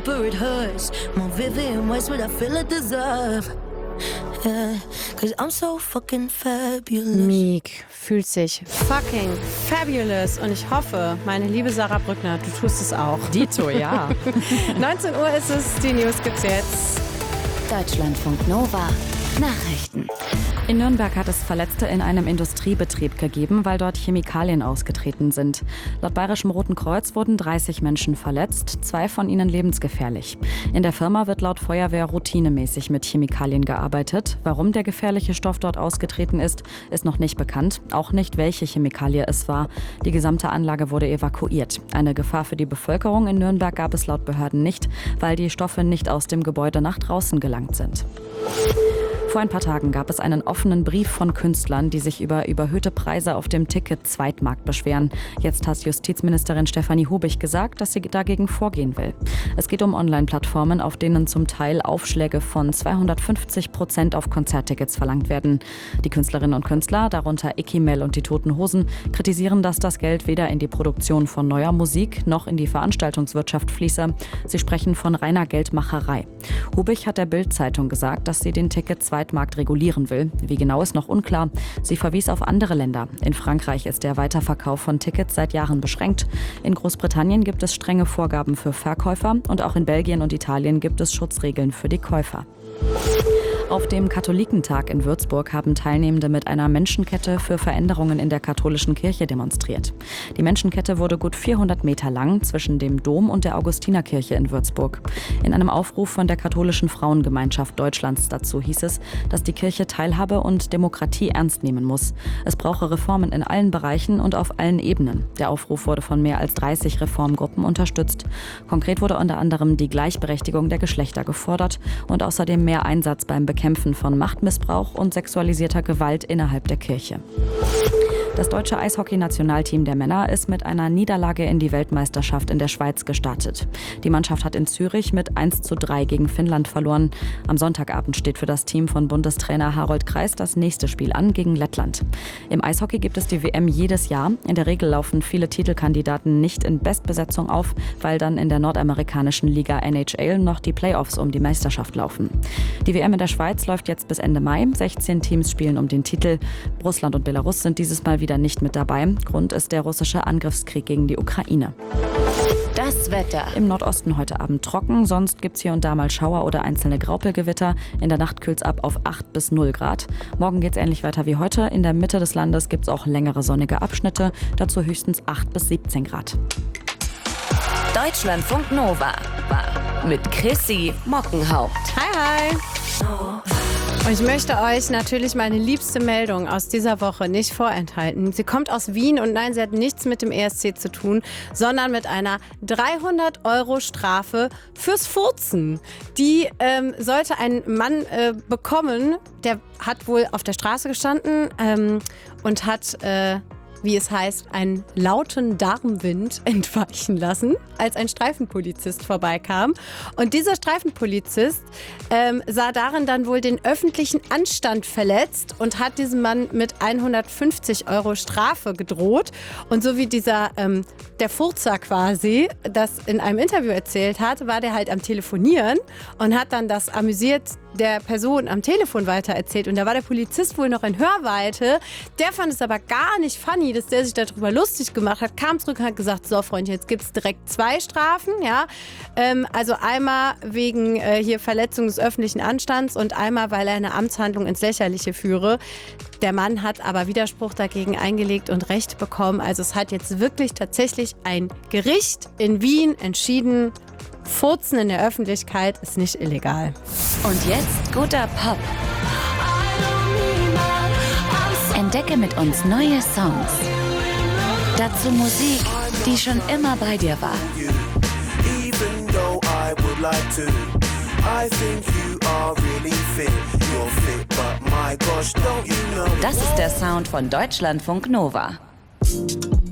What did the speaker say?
deeper it hurts. More vivid in ways what I feel I deserve. Yeah, 'cause I'm so fucking fabulous. Meek fühlt sich fucking fabulous und ich hoffe, meine liebe Sarah Brückner, du tust es auch. Dito, ja. 19 Uhr ist es, die News gibt's jetzt. Deutschlandfunk Nova. Nachrichten. In Nürnberg hat es Verletzte in einem Industriebetrieb gegeben, weil dort Chemikalien ausgetreten sind. Laut Bayerischem Roten Kreuz wurden 30 Menschen verletzt, 2 von ihnen lebensgefährlich. In der Firma wird laut Feuerwehr routinemäßig mit Chemikalien gearbeitet. Warum der gefährliche Stoff dort ausgetreten ist, ist noch nicht bekannt. Auch nicht, welche Chemikalie es war. Die gesamte Anlage wurde evakuiert. Eine Gefahr für die Bevölkerung in Nürnberg gab es laut Behörden nicht, weil die Stoffe nicht aus dem Gebäude nach draußen gelangt sind. Vor ein paar Tagen gab es einen offenen Brief von Künstlern, die sich über überhöhte Preise auf dem Ticket-Zweitmarkt beschweren. Jetzt hat Justizministerin Stefanie Hubich gesagt, dass sie dagegen vorgehen will. Es geht um Online-Plattformen, auf denen zum Teil Aufschläge von 250% auf Konzerttickets verlangt werden. Die Künstlerinnen und Künstler, darunter Ikimel und die Toten Hosen, kritisieren, dass das Geld weder in die Produktion von neuer Musik noch in die Veranstaltungswirtschaft fließe. Sie sprechen von reiner Geldmacherei. Hubich hat der Bild-Zeitung gesagt, dass sie den Ticket-Zweitmarkt regulieren will. Wie genau ist noch unklar. Sie verwies auf andere Länder. In Frankreich ist der Weiterverkauf von Tickets seit Jahren beschränkt. In Großbritannien gibt es strenge Vorgaben für Verkäufer und auch in Belgien und Italien gibt es Schutzregeln für die Käufer. Auf dem Katholikentag in Würzburg haben Teilnehmende mit einer Menschenkette für Veränderungen in der katholischen Kirche demonstriert. Die Menschenkette wurde gut 400 Meter lang zwischen dem Dom und der Augustinerkirche in Würzburg. In einem Aufruf von der Katholischen Frauengemeinschaft Deutschlands dazu hieß es, dass die Kirche Teilhabe und Demokratie ernst nehmen muss. Es brauche Reformen in allen Bereichen und auf allen Ebenen. Der Aufruf wurde von mehr als 30 Reformgruppen unterstützt. Konkret wurde unter anderem die Gleichberechtigung der Geschlechter gefordert und außerdem mehr Einsatz beim Bekämpfen von Machtmissbrauch und sexualisierter Gewalt innerhalb der Kirche. Das deutsche Eishockey-Nationalteam der Männer ist mit einer Niederlage in die Weltmeisterschaft in der Schweiz gestartet. Die Mannschaft hat in Zürich mit 1:3 gegen Finnland verloren. Am Sonntagabend steht für das Team von Bundestrainer Harold Kreis das nächste Spiel an gegen Lettland. Im Eishockey gibt es die WM jedes Jahr. In der Regel laufen viele Titelkandidaten nicht in Bestbesetzung auf, weil dann in der nordamerikanischen Liga NHL noch die Playoffs um die Meisterschaft laufen. Die WM in der Schweiz läuft jetzt bis Ende Mai. 16 Teams spielen um den Titel. Russland und Belarus sind dieses Mal wieder nicht mit dabei. Grund ist der russische Angriffskrieg gegen die Ukraine. Das Wetter. Im Nordosten heute Abend trocken, sonst gibt es hier und da mal Schauer oder einzelne Graupelgewitter. In der Nacht kühlt es ab auf 8 bis 0 Grad. Morgen geht es ähnlich weiter wie heute. In der Mitte des Landes gibt es auch längere sonnige Abschnitte, dazu höchstens 8 bis 17 Grad. Deutschlandfunk Nova mit Chrissy Mockenhaupt. Hi, hi. Und ich möchte euch natürlich meine liebste Meldung aus dieser Woche nicht vorenthalten. Sie kommt aus Wien und nein, sie hat nichts mit dem ESC zu tun, sondern mit einer 300 € Strafe fürs Furzen. Die sollte ein Mann bekommen, der hat wohl auf der Straße gestanden und hat wie es heißt, einen lauten Darmwind entweichen lassen, als ein Streifenpolizist vorbeikam. Und dieser Streifenpolizist sah darin dann wohl den öffentlichen Anstand verletzt und hat diesem Mann mit 150 € Strafe gedroht. Und so wie dieser, der Furzer quasi, das in einem Interview erzählt hat, war der halt am Telefonieren und hat dann das amüsiert der Person am Telefon weitererzählt. Und da war der Polizist wohl noch in Hörweite. Der fand es aber gar nicht funny, dass der sich darüber lustig gemacht hat, kam zurück und hat gesagt, so Freundchen, jetzt gibt es direkt 2 Strafen. Ja? Also einmal wegen hier Verletzung des öffentlichen Anstands und einmal, weil er eine Amtshandlung ins Lächerliche führe. Der Mann hat aber Widerspruch dagegen eingelegt und Recht bekommen. Also es hat jetzt wirklich tatsächlich ein Gericht in Wien entschieden, Furzen in der Öffentlichkeit ist nicht illegal. Und jetzt guter Pop. Entdecke mit uns neue Songs. Dazu Musik, die schon immer bei dir war. Das ist der Sound von Deutschlandfunk Nova.